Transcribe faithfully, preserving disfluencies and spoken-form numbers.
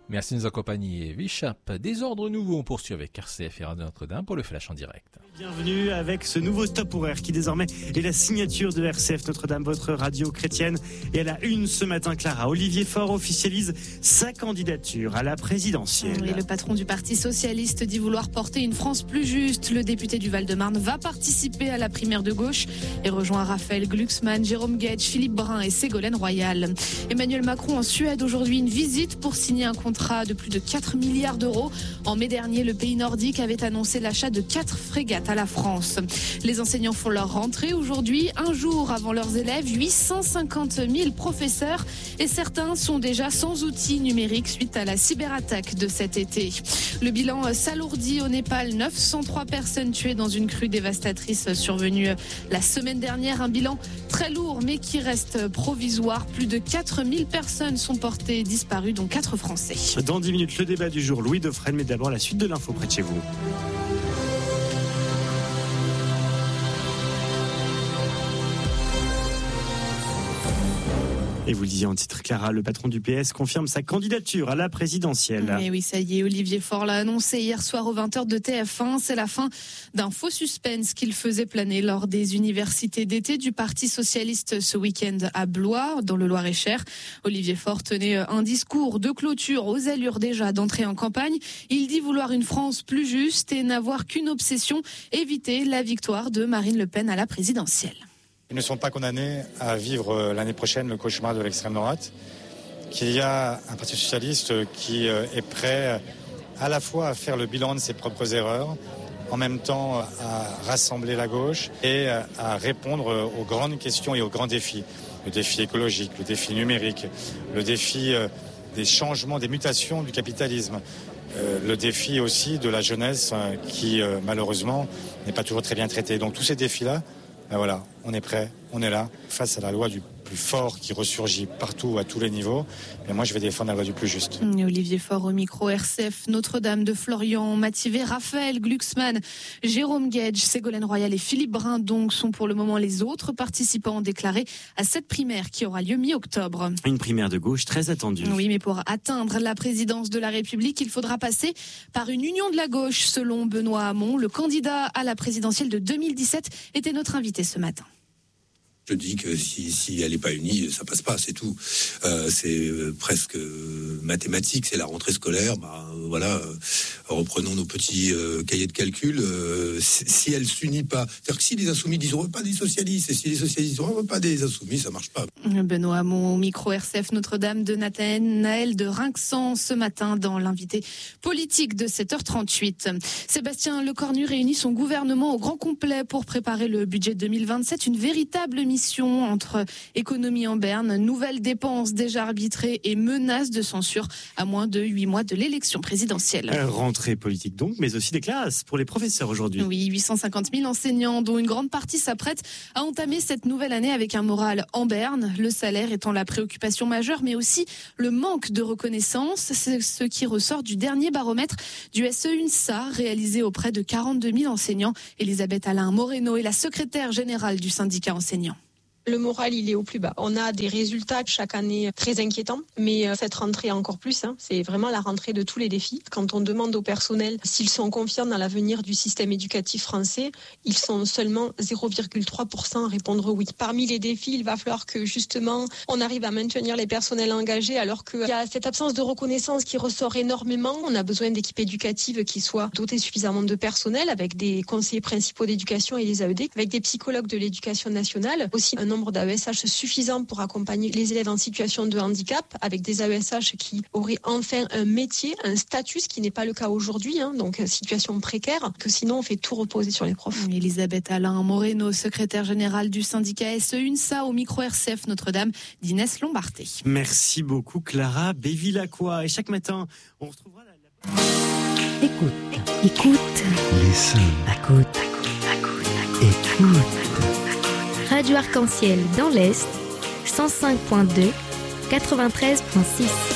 Merci de nous accompagner. Vichap, des ordres nouveaux, on poursuit avec R C F et Radio Notre-Dame pour le flash en direct. Bienvenue avec ce nouveau stop horaire qui désormais est la signature de R C F Notre-Dame, votre radio chrétienne. Et à la une ce matin, Clara, Olivier Faure officialise sa candidature à la présidentielle. Et le patron du Parti Socialiste dit vouloir porter une France plus juste. Le député du Val-de-Marne va participer à la primaire de gauche et rejoint Raphaël Glucksmann, Jérôme Guedj, Philippe Brun et Ségolène Royal. Emmanuel Macron en Suède aujourd'hui, une visite pour signer un contrat de plus de quatre milliards d'euros. En mai dernier, le pays nordique avait annoncé l'achat de quatre frégates à la France. Les enseignants font leur rentrée aujourd'hui, un jour avant leurs élèves, huit cent cinquante mille professeurs et certains sont déjà sans outils numériques suite à la cyberattaque de cet été. Le bilan s'alourdit au Népal, neuf cent trois personnes tuées dans une crue dévastatrice survenue la semaine dernière. Un bilan très lourd mais qui reste provisoire. Plus de quatre mille personnes sont portées disparues, dont quatre Français. Dans dix minutes, le débat du jour, Louis Dauphren, mais d'abord la suite de l'info près de chez vous. Et vous le disiez en titre, Clara, le patron du P S confirme sa candidature à la présidentielle. Et oui, ça y est, Olivier Faure l'a annoncé hier soir aux vingt heures de T F un. C'est la fin d'un faux suspense qu'il faisait planer lors des universités d'été du Parti Socialiste ce week-end à Blois, dans le Loir-et-Cher. Olivier Faure tenait un discours de clôture aux allures déjà d'entrée en campagne. Il dit vouloir une France plus juste et n'avoir qu'une obsession, éviter la victoire de Marine Le Pen à la présidentielle. Ils ne sont pas condamnés à vivre l'année prochaine le cauchemar de l'extrême droite, qu'il y a un Parti socialiste qui est prêt à la fois à faire le bilan de ses propres erreurs, en même temps à rassembler la gauche et à répondre aux grandes questions et aux grands défis. Le défi écologique, le défi numérique, le défi des changements, des mutations du capitalisme. Le défi aussi de la jeunesse qui malheureusement n'est pas toujours très bien traitée. Donc tous ces défis-là, ben voilà, on est prêt, on est là, face à la loi du plus fort qui ressurgit partout, à tous les niveaux. Mais moi, je vais défendre la loi du plus juste. Et Olivier Faure au micro, R C F Notre-Dame de Florian, Mathivet, Raphaël Glucksmann, Jérôme Guedj, Ségolène Royal et Philippe Brun donc sont pour le moment les autres participants déclarés à cette primaire qui aura lieu mi-octobre. Une primaire de gauche très attendue. Oui, mais pour atteindre la présidence de la République, il faudra passer par une union de la gauche, selon Benoît Hamon. Le candidat à la présidentielle de deux mille dix-sept était notre invité ce matin. Je dis que si, si elle n'est pas unie, ça passe pas, c'est tout. Euh, c'est presque mathématique, c'est la rentrée scolaire. Bah, voilà, euh, reprenons nos petits euh, cahiers de calcul. Euh, si elle s'unit pas, c'est-à-dire que si les insoumis disent on veut pas des socialistes, et si les socialistes disent on veut pas des insoumis, ça marche pas. Benoît Hamon au micro R C F Notre-Dame de Nathanaël de Rinxan ce matin dans l'invité politique de sept heures trente-huit. Sébastien Lecornu réunit son gouvernement au grand complet pour préparer le budget deux mille vingt-sept, une véritable mission entre économie en berne, nouvelles dépenses déjà arbitrées et menaces de censure à moins de huit mois de l'élection présidentielle. Euh, rentrée politique donc, mais aussi des classes pour les professeurs aujourd'hui. Oui, huit cent cinquante mille enseignants dont une grande partie s'apprête à entamer cette nouvelle année avec un moral en berne, le salaire étant la préoccupation majeure, mais aussi le manque de reconnaissance. C'est ce qui ressort du dernier baromètre du S E U N S A réalisé auprès de quarante-deux mille enseignants. Elisabeth Alain Moreno est la secrétaire générale du syndicat enseignant. Le moral, il est au plus bas. On a des résultats chaque année très inquiétants, mais cette rentrée encore plus, hein, c'est vraiment la rentrée de tous les défis. Quand on demande au personnel s'ils sont confiants dans l'avenir du système éducatif français, ils sont seulement zéro virgule trois pour cent à répondre oui. Parmi les défis, il va falloir que justement on arrive à maintenir les personnels engagés alors qu'il y a cette absence de reconnaissance qui ressort énormément. On a besoin d'équipes éducatives qui soient dotées suffisamment de personnel avec des conseillers principaux d'éducation et des A E D, avec des psychologues de l'éducation nationale, aussi un nombre d'A E S H suffisant pour accompagner les élèves en situation de handicap, avec des A E S H qui auraient enfin un métier, un statut, ce qui n'est pas le cas aujourd'hui, hein, donc situation précaire, que sinon on fait tout reposer sur les profs. Elisabeth Alain Moreno, secrétaire générale du syndicat S E U N S A au micro R C F Notre-Dame d'Inès Lombarté. Merci beaucoup Clara Bévilacqua. Et chaque matin, on retrouvera la... Écoute, écoute, listen, écoute, écoute. Radio Arc-en-Ciel dans l'Est, cent cinq virgule deux, quatre-vingt-treize virgule six.